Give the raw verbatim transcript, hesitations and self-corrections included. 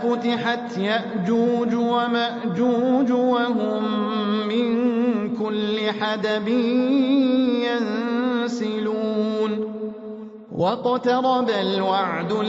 فتحت يأجوج ومأجوج وهم من كل حدب ينسلون واقترب الوعد